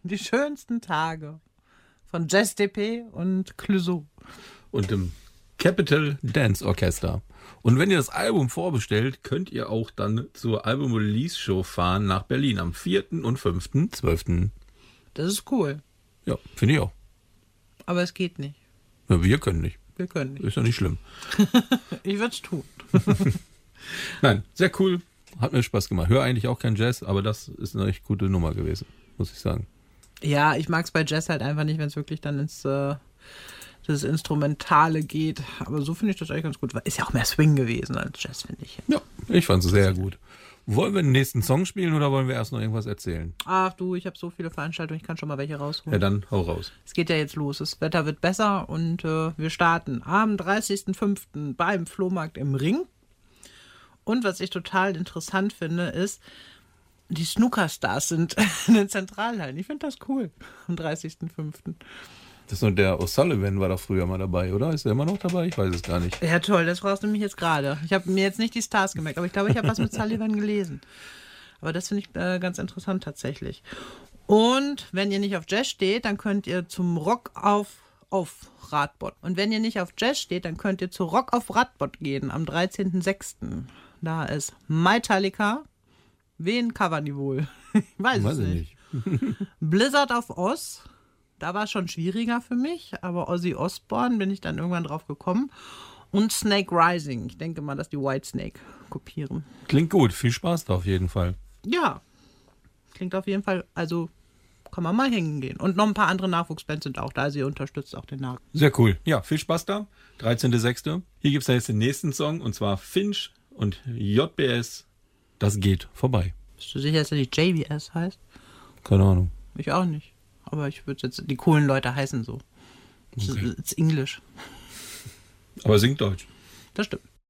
Die schönsten Tage von Jazz DP und Clouseau. Und dem Capital Dance Orchester. Und wenn ihr das Album vorbestellt, könnt ihr auch dann zur Album-Release-Show fahren nach Berlin am 4. und 5.12. Das ist cool. Ja, finde ich auch. Aber es geht nicht. Ja, wir können nicht. Wir können nicht. Ist ja nicht schlimm. Ich würde es tun. Nein, sehr cool. Hat mir Spaß gemacht. Hör eigentlich auch kein Jazz, aber das ist eine echt gute Nummer gewesen, muss ich sagen. Ja, ich mag es bei Jazz halt einfach nicht, wenn es wirklich dann ins das Instrumentale geht. Aber so finde ich das eigentlich ganz gut. Ist ja auch mehr Swing gewesen als Jazz, finde ich. Ja, ich fand es sehr gut. Wollen wir den nächsten Song spielen oder wollen wir erst noch irgendwas erzählen? Ach du, ich habe so viele Veranstaltungen, ich kann schon mal welche rausholen. Ja, dann hau raus. Es geht ja jetzt los. Das Wetter wird besser und wir starten am 30.05. beim Flohmarkt im Ring. Und was ich total interessant finde, ist, die Snookerstars sind in den Zentralhallen. Ich finde das cool. Am 30.05. Das ist nur der O'Sullivan war doch früher mal dabei, oder? Ist er immer noch dabei? Ich weiß es gar nicht. Ja, toll, das fragst du mich jetzt gerade. Ich habe mir jetzt nicht die Stars gemerkt, aber ich glaube, ich habe was mit Sullivan gelesen. Aber das finde ich ganz interessant tatsächlich. Und wenn ihr nicht auf Jazz steht, dann könnt ihr zum Rock auf Radbot. Und wenn ihr nicht auf Jazz steht, dann könnt ihr zu Rock auf Radbot gehen am 13.06. Da ist Metallica. Wen covern die wohl? Ich weiß es nicht. Blizzard auf Oz. Da war es schon schwieriger für mich, aber Ozzy Osbourne bin ich dann irgendwann drauf gekommen. Und Snake Rising. Ich denke mal, dass die Whitesnake kopieren. Klingt gut. Viel Spaß da auf jeden Fall. Ja. Klingt auf jeden Fall, also kann man mal hängen gehen. Und noch ein paar andere Nachwuchsbands sind auch da. Sie unterstützt auch den Nachwuchs. Sehr cool. Ja, viel Spaß da. 13.06. Hier gibt es jetzt den nächsten Song und zwar Finch und JBS. Das geht vorbei. Bist du sicher, dass er nicht JBS heißt? Keine Ahnung. Ich auch nicht. Aber ich würde jetzt, die coolen Leute heißen so. Okay. It's English. Aber singt Deutsch. Das stimmt.